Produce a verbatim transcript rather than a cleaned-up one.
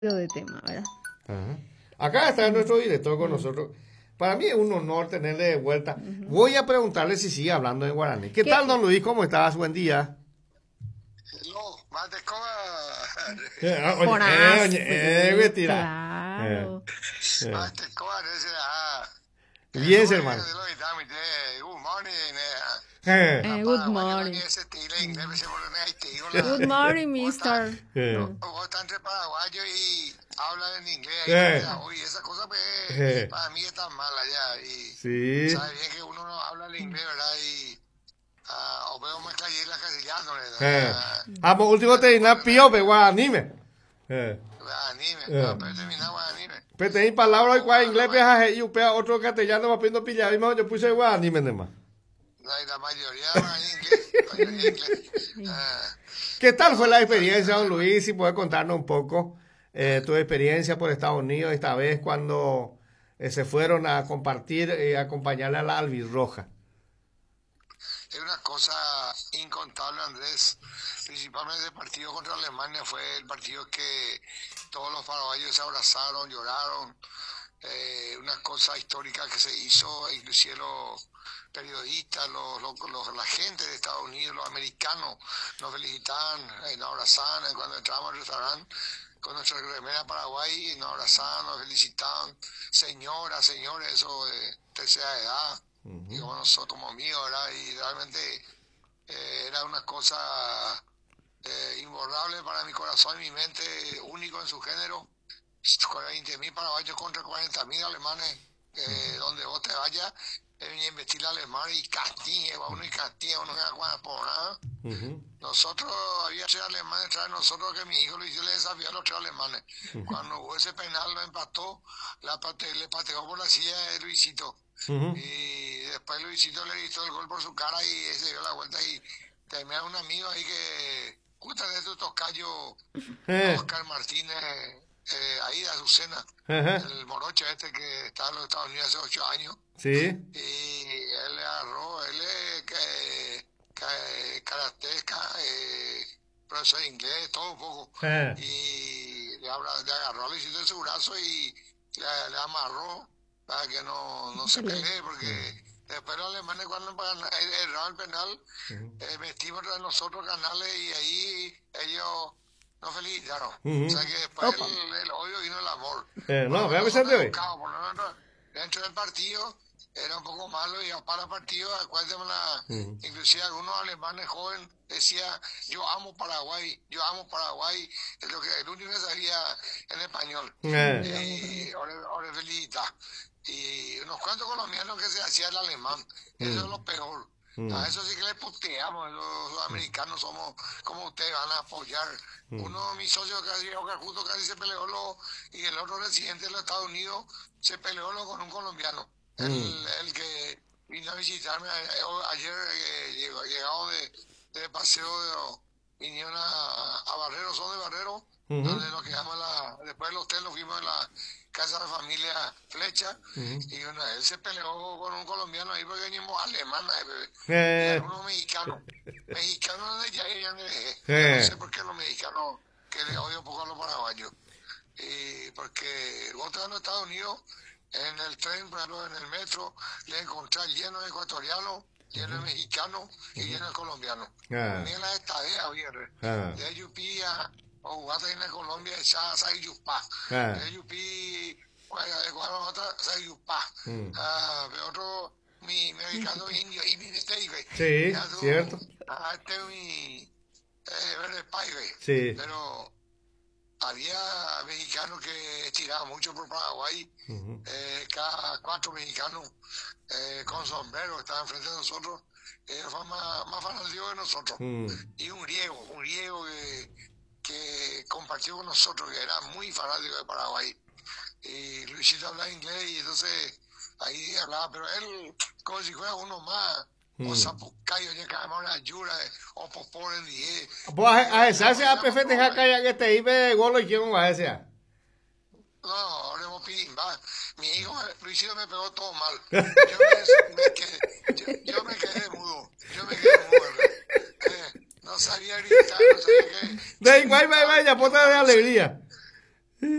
de tema, ¿verdad? Ajá. Acá está nuestro director con nosotros. Para mí es un honor tenerle de vuelta. Uh-huh. Voy a preguntarle si sigue hablando en guaraní. ¿Qué, ¿Qué tal, don Luis? ¿Cómo estás? Buen día. No, más de coba. Eh, oye, eh, oye, eh, mentira. Claro. Más de coba, bien, hermano. Good morning. Eh. Eh, good morning. Good morning, mister. Vos estás entre paraguayo y hablan en inglés. Eh. Oye, esa cosa pues, Eh. para mí está mal allá. Y Sí. sabes bien que uno no habla el inglés, ¿verdad? Y uh, o veo más calle la casillano, Eh. Amo último te diná pío pe guanime. Eh. Guanime. Eh. No, pero termina guanime. Pero tenéis palabras hoy cuál inglés viaja y upea otro castellano va pidiendo pillar y más yo puse guanime nomás. La mayoría va en inglés. En inglés. Uh, ¿Qué tal fue la experiencia, don Luis? Si puedes contarnos un poco eh, tu experiencia por Estados Unidos esta vez cuando eh, se fueron a compartir y eh, acompañarle a la albirroja. Es una cosa incontable, Andrés. Principalmente el partido contra Alemania fue el partido que todos los paraguayos se abrazaron, lloraron. Eh, una cosa histórica que se hizo, inclusive los periodistas, los, los, los, la gente de Estados Unidos, los americanos, nos felicitaban, eh, nos abrazaban cuando entrábamos al restaurante con nuestra remera Paraguay, nos abrazaban, nos felicitaban, señoras, señores, eso de tercera edad, uh-huh. Y como nosotros, como mío, ¿verdad? Y realmente eh, era una cosa eh, imborrable para mi corazón y mi mente, único en su género. veinte mil paraguayos contra cuarenta mil alemanes, eh, donde vos te vayas, eh, investir alemán y castigue, uno y castigue, uno que no por nada. Uh-huh. Nosotros, había tres alemanes detrás de nosotros que mi hijo lo hizo, le desafió a los tres alemanes. Uh-huh. Cuando hubo ese penal, lo empató, la pate, le pateó por la silla de Luisito. Uh-huh. Y después Luisito le hizo el gol por su cara y se dio la vuelta y tenía un amigo ahí que, justamente de tu tocayo, eh. Oscar Martínez. Eh, ahí de Azucena, uh-huh. El morocho este que está en los Estados Unidos hace ocho años. Sí. Y él le agarró, él es que, que, karateca, eh, profesor de inglés, todo un poco. Uh-huh. Y le, le agarró a Luisito en su brazo y le, le amarró para que no, no se pelee, porque uh-huh. Después los alemanes cuando erraron el penal, uh-huh. eh, metimos entre nosotros canales y ahí ellos nos felicitaron. Uh-huh. O sea que después el, el odio vino el amor. Eh, no, vean Vicente hoy. Dentro del partido era un poco malo y para el partido, acuérdenme la, uh-huh. Inclusive algunos alemanes jóvenes decían, yo amo Paraguay, yo amo Paraguay, es lo que el único que sabía en español. Eh. Y ahora, ahora felicita. Y unos cuantos colombianos que se hacía el alemán, uh-huh. Eso es lo peor. Mm. A eso sí que le puteamos, los, los americanos somos como ustedes, van a apoyar. Mm. Uno de mis socios casi, justo casi se peleó lo, y el otro residente de los Estados Unidos se peleó lo con un colombiano. Mm. El, el que vino a visitarme ayer, eh, llegó, llegado de, de paseo, de, vinieron a, a Barrero, son de Barrero, uh-huh. Donde nos quedamos, la, después del hotel nos fuimos a la casa de la familia Flecha, uh-huh. Y una, él se peleó con un colombiano ahí porque venimos alemanes, eh. Y algunos mexicanos, mexicanos de ya, ya me dejé, eh. No sé por qué los mexicanos, que les odio un poco a los paraguayos, y porque vos estás en los Estados Unidos, en el tren, en el metro, le encontrás lleno de ecuatorianos, lleno de mexicanos y lleno de colombianos. Ah. Ni en la estadía, viernes. Ah. De Yupía, o Guata en Colombia, ya sai Yupá. De Yupí, de Guadalajara, sai Yupá. De otro, mi mexicano indio, y mi güey. Sí, ya, tú, cierto. Ah, este es mi eh, verde pay, güey. Sí. Pero había mexicanos que tiraban mucho por Paraguay, uh-huh. eh, cada cuatro mexicanos eh, con sombrero estaban frente a nosotros, ellos fueron más, más fanáticos que nosotros. Uh-huh. Y un griego, un griego que, que compartió con nosotros, que era muy fanático de Paraguay. Y Luisito hablaba inglés y entonces ahí hablaba, pero él como si fuera uno más. O sapucayo, ya caemos la ayuda, o popor en die. Pues a esa se ha perfecto en acá que te iba golo y quién va a decir. No, ahora hemos pedido, mi hijo Luisito me pegó todo mal. Yo me, me quedé, yo, yo me quedé mudo, yo me quedé mudo. Eh, no sabía gritar, no sabía qué. De igual, vaya, vaya, puta de alegría.